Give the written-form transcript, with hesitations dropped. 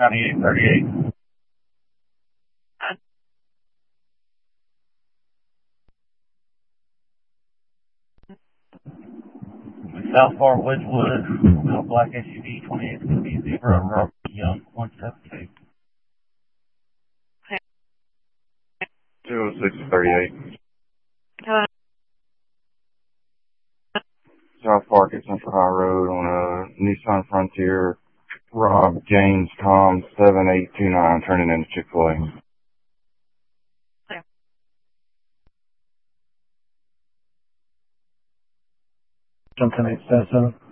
9838. South Far Wedgewood, black SUV 2850, Robert Young, 172. 20638. South Park at Central High Road on a Nissan Frontier. Rob James Tom 7829 turning into Chick-fil-A. Something 877.